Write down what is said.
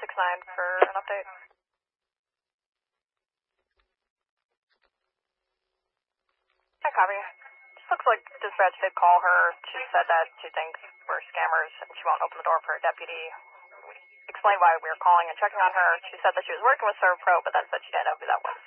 6-9 for an update. Hi, copy. Just looks like dispatch did call her. She said that she thinks we're scammers and she won't open the door for her deputy. We explained why we were calling and checking on her. She said that she was working with ServPro, but then said she didn't know who that was.